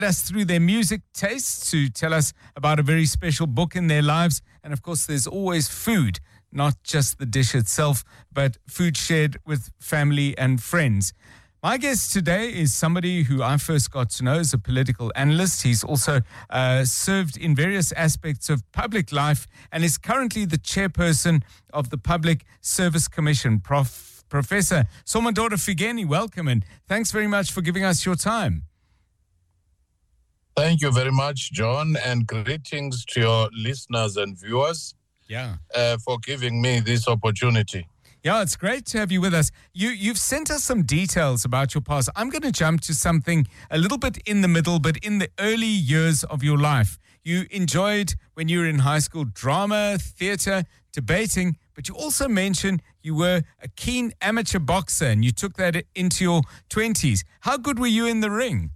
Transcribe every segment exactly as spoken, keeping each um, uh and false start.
us through their music tastes, to tell us about a very special book in their lives. And of course, there's always food, not just the dish itself, but food shared with family and friends. My guest today is somebody who I first got to know as a political analyst. He's also uh, served in various aspects of public life and is currently the chairperson of the Public Service Commission. Prof, Professor Somandora Figeni, welcome, and thanks very much for giving us your time. Thank you very much, John, and greetings to your listeners and viewers. Yeah, uh, for giving me this opportunity. Yeah, it's great to have you with us. You, you've sent us some details about your past. I'm going to jump to something a little bit in the middle, but in the early years of your life. You enjoyed, when you were in high school, drama, theatre, debating, but you also mentioned you were a keen amateur boxer and you took that into your twenties. How good were you in the ring?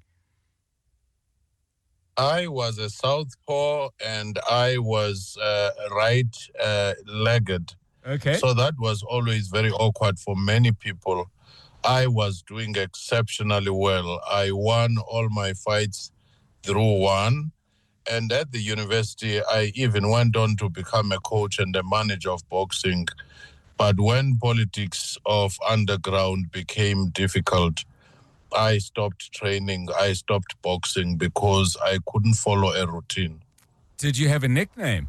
I was a southpaw and I was uh, right-legged. Uh, okay. So that was always very awkward for many people. I was doing exceptionally well. I won all my fights through one. And at the university, I even went on to become a coach and a manager of boxing. But when politics of underground became difficult, I stopped training, I stopped boxing because I couldn't follow a routine. Did you have a nickname?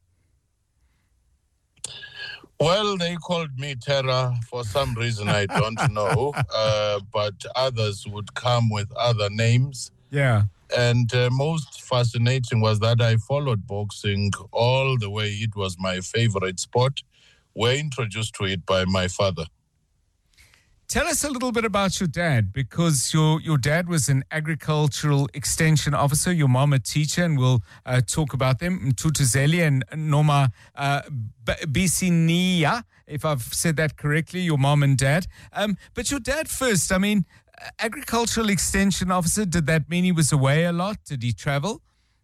Well, they called me Terror for some reason I don't know, uh, but others would come with other names. Yeah. And uh, most fascinating was that I followed boxing all the way. It was my favorite sport. We're introduced to it by my father. Tell us a little bit about your dad, because your, your dad was an agricultural extension officer, your mom a teacher, and we'll uh, talk about them, Mtutuzeli and Noma uh, Bisinia, if I've said that correctly, your mom and dad. Um, but your dad first, I mean, agricultural extension officer, did that mean he was away a lot? Did he travel?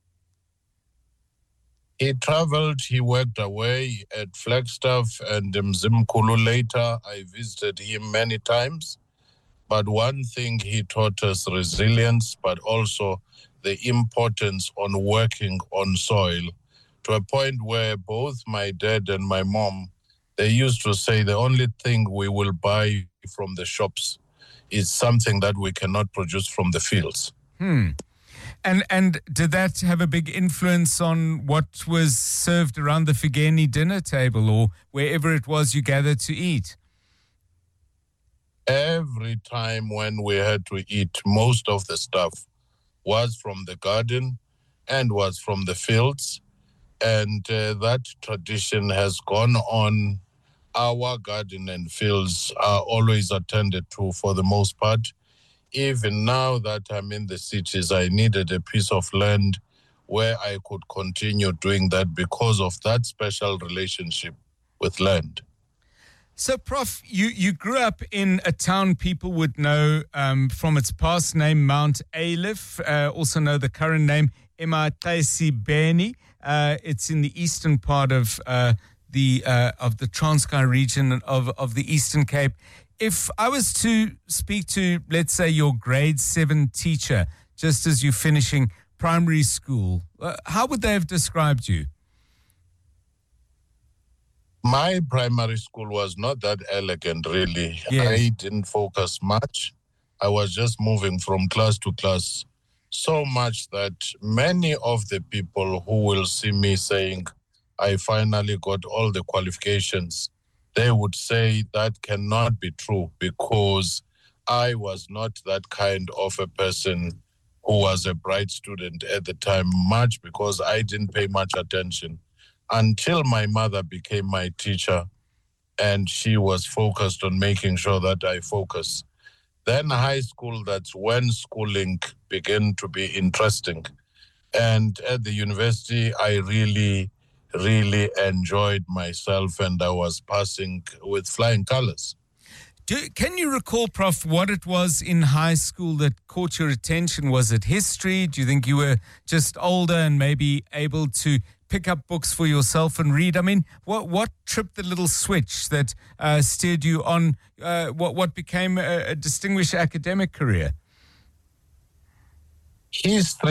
He traveled, he worked away at Flagstaff and Mzimkulu later. I visited him many times. But one thing he taught us resilience, but also the importance on working on soil, to a point where both my dad and my mom, they used to say the only thing we will buy from the shops is something that we cannot produce from the fields. Hmm. And and did that have a big influence on what was served around the Figeni dinner table or wherever it was you gathered to eat? Every time when we had to eat, most of the stuff was from the garden and was from the fields. And uh, that tradition has gone on. Our garden and fields are always attended to for the most part. Even now that I'm in the cities, I needed a piece of land where I could continue doing that because of that special relationship with land. So, Prof, you, you grew up in a town people would know um, from its past name, Mount Aleph, uh, also know the current name, Emaxesibeni. Uh, it's in the eastern part of uh, the uh, of the Transkei region of, of the Eastern Cape. If I was to speak to, let's say, your grade seven teacher, just as you're finishing primary school, uh, how would they have described you? My primary school was not that elegant, really. Yes. I didn't focus much. I was just moving from class to class so much that many of the people who will see me saying, I finally got all the qualifications, they would say that cannot be true because I was not that kind of a person who was a bright student at the time, much because I didn't pay much attention until my mother became my teacher and she was focused on making sure that I focus. Then high school, that's when schooling began to be interesting. And at the university, I really really enjoyed myself and I was passing with flying colors. Do, can you recall, Prof, what it was in high school that caught your attention? Was it history? Do you think you were just older and maybe able to pick up books for yourself and read? I mean, what what tripped the little switch that uh, steered you on uh, what, what became a, a distinguished academic career? history